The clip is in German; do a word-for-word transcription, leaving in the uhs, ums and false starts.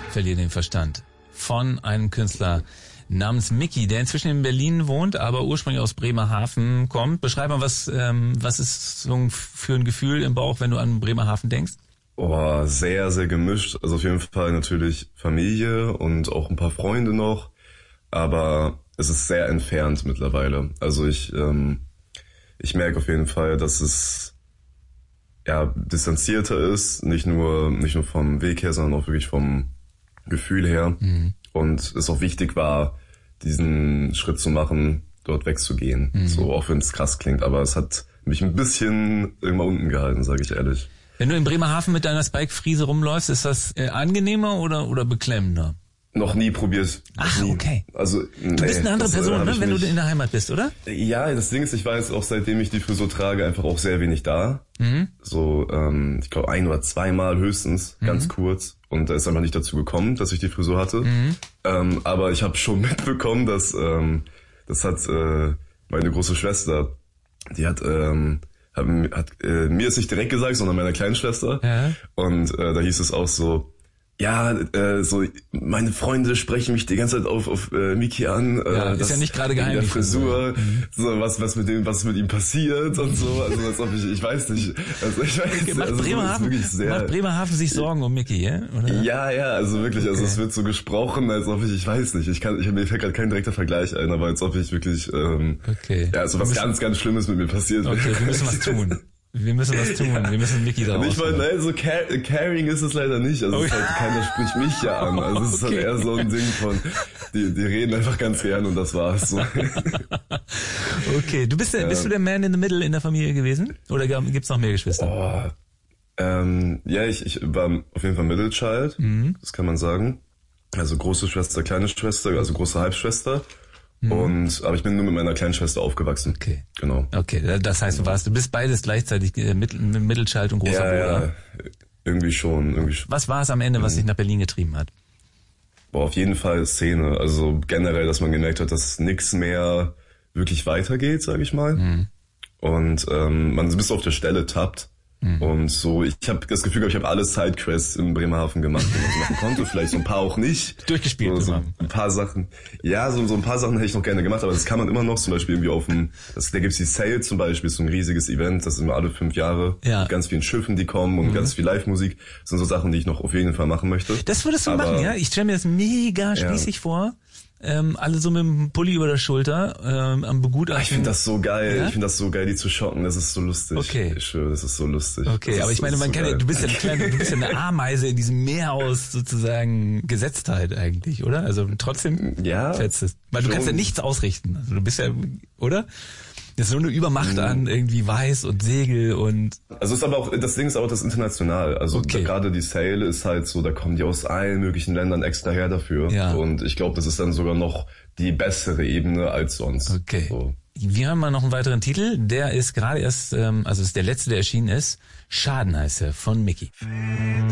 verliere den Verstand. Von einem Künstler namens Micky, der inzwischen in Berlin wohnt, aber ursprünglich aus Bremerhaven kommt. Beschreib mal, was ähm, was ist so ein, für ein Gefühl im Bauch, wenn du an Bremerhaven denkst? Oh, sehr, sehr gemischt. Also auf jeden Fall natürlich Familie und auch ein paar Freunde noch. Aber es ist sehr entfernt mittlerweile. Also ich ähm, ich merke auf jeden Fall, dass es ja distanzierter ist. Nicht nur nicht nur vom Weg her, sondern auch wirklich vom Gefühl her. Mhm. Und es auch wichtig war, diesen Schritt zu machen, dort wegzugehen. Mhm. So, auch wenn es krass klingt, aber es hat mich ein bisschen irgendwann unten gehalten, sage ich ehrlich. Wenn du in Bremerhaven mit deiner Spike-Friese rumläufst, ist das äh, angenehmer oder oder beklemmender? Noch nie probiert. Ach, nie. okay. Also, nee, du bist eine andere das, Person, äh, ne, wenn nicht. du in der Heimat bist, oder? Ja, das Ding ist, ich war jetzt auch seitdem ich die Frisur trage, einfach auch sehr wenig da. Mhm. So, ähm, ich glaube ein oder zweimal höchstens, mhm. ganz kurz. Und da ist einfach nicht dazu gekommen, dass ich die Frisur hatte. Mhm. Ähm, aber ich habe schon mitbekommen, dass ähm, das hat äh, meine große Schwester, die hat ähm, hat, hat äh, mir es nicht direkt gesagt, sondern meiner kleinen Schwester. Ja. Und äh, da hieß es auch so, ja, äh, so meine Freunde sprechen mich die ganze Zeit auf auf äh, Micky an. Äh, ja, ist ja nicht gerade geheim. Der Frisur, mhm. so was was mit dem was mit ihm passiert und so. Also als ob ich ich weiß nicht. Also ich weiß. Okay, macht, also, Bremerhaven, wirklich sehr, macht Bremerhaven sich Sorgen um Micky, ja? Oder? Ja, ja, also wirklich. Also okay. Es wird so gesprochen, als ob ich ich weiß nicht. Ich kann ich mir fällt gerade kein direkter Vergleich ein, aber als ob ich wirklich ähm, okay. ja, also was müssen, ganz ganz Schlimmes mit mir passiert. Okay, wir müssen was tun. Wir müssen was tun, ja. Wir müssen Micky da raus. Ich meine, nein, so car- caring ist es leider nicht. Also oh, es ist halt, keiner spricht mich ja an. Also es ist okay. halt eher so ein Ding von, die, die reden einfach ganz gern und das war's. So. Okay, du bist der, bist du der Man in the Middle in der Familie gewesen? Oder gibt's noch mehr Geschwister? Oh, ähm, ja, ich, ich war auf jeden Fall Middle Child, mhm. das kann man sagen. Also große Schwester, kleine Schwester, also große Halbschwester. Mhm. Und aber ich bin nur mit meiner kleinen Schwester aufgewachsen. Okay. Genau. Okay, das heißt, du warst, du bist beides gleichzeitig äh, Mittelchild und großer ja, Bruder. Ja, irgendwie schon, irgendwie schon. Was war es am Ende, was dich nach Berlin getrieben hat? Boah, auf jeden Fall Szene. Also generell, dass man gemerkt hat, dass nichts mehr wirklich weitergeht, sag ich mal. Mhm. Und ähm, man bis auf der Stelle tappt. Mhm. Und so, ich habe das Gefühl, ich habe alle Sidequests in Bremerhaven gemacht, die man so machen konnte. Vielleicht so ein paar auch nicht. Durchgespielt. So, so ein paar Sachen. Ja, so, so ein paar Sachen hätte ich noch gerne gemacht, aber das kann man immer noch. Zum Beispiel irgendwie auf dem, das, da gibt's die Sale zum Beispiel, so ein riesiges Event, das ist immer alle fünf Jahre. Ja. Mit ganz vielen Schiffen, die kommen und mhm. ganz viel Live-Musik. Das sind so Sachen, die ich noch auf jeden Fall machen möchte. Das würdest du aber machen, ja? Ich stelle mir das mega spießig ja. vor. Ähm, alle so mit dem Pulli über der Schulter ähm, am Begutachten. Ich finde das so geil. Ja? Ich finde das so geil, die zu schocken. Das ist so lustig. Okay. Ich schwöre, das ist so lustig. Okay, das aber ist, ich meine, man so kann ja, du bist ja eine kleine, du bist ja eine Ameise in diesem Meer aus sozusagen Gesetztheit eigentlich, oder? Also trotzdem ja, fetzt es. Weil du kannst ja nichts ausrichten. Also du bist ja, oder? Das ist so eine Übermacht mhm. an irgendwie Weiß und Segel und... Also ist aber auch, das Ding ist auch das international. Also okay. gerade die Sale ist halt so, da kommen die aus allen möglichen Ländern extra her dafür. Ja. Und ich glaube, das ist dann sogar noch die bessere Ebene als sonst. Okay. So. Wir haben mal noch einen weiteren Titel. Der ist gerade erst, ähm, also ist der letzte, der erschienen ist. Schaden heißt er, von Micky.